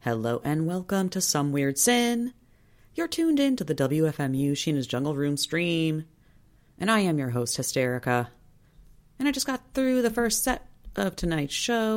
Hello and welcome to Some Weird Sin. You're tuned in to the WFMU Sheena's Jungle Room stream. And I am your host, Hysterica. And I just got through the first set of tonight's show.